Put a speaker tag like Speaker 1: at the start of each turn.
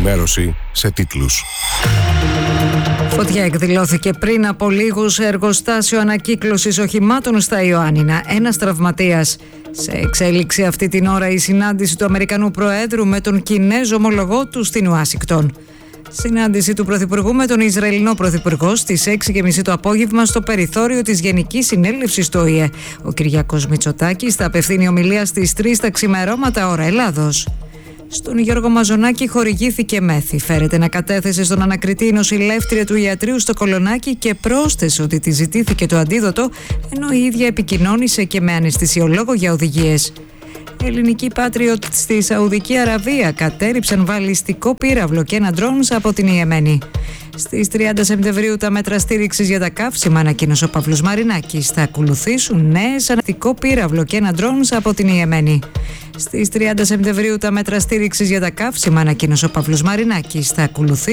Speaker 1: ενημέρωση σε τίτλους.
Speaker 2: Φωτιά εκδηλώθηκε πριν από λίγο σε εργοστάσιο ανακύκλωσης οχημάτων στα Ιωάννινα. Ένας τραυματίας. Σε εξέλιξη αυτή την ώρα η συνάντηση του Αμερικανού Προέδρου με τον Κινέζο ομολογό του στην Ουάσιγκτον. Συνάντηση του Πρωθυπουργού με τον Ισραηλινό Πρωθυπουργό στις 6:30 το απόγευμα στο περιθώριο της Γενικής Συνέλευσης του ΟΗΕ. Ο Κυριάκος Μητσοτάκης θα απευθύνει ομιλία στις 3 τα ξημερώματα ώρα Ελλάδος. Στον Γιώργο Μαζονάκη χορηγήθηκε μέθη. Φέρεται να κατέθεσε στον ανακριτή η νοσηλεύτρια του ιατρείου στο Κολονάκι και πρόσθεσε ότι τη ζητήθηκε το αντίδοτο, ενώ η ίδια επικοινώνησε και με αναισθησιολόγο για οδηγίες. Ελληνικοί Patriot στη Σαουδική Αραβία κατέριψαν βαλιστικό πύραυλο και ένα ντρόουν από την Ιεμένη. Στις 30 Σεπτεμβρίου τα μέτρα στήριξης για τα καύσιμα, ανακοίνωσε ο Παύλος Μαρινάκης. Θα ακολουθήσουν νέες ανακτικό πύραυλο και ένα ντρόουν από την Ιεμένη. Στις 30 Σεπτεμβρίου τα μέτρα στήριξης για τα καύσιμα, ανακοίνωσε ο Παύλος Μαρινάκης. Θα ακολουθήσουν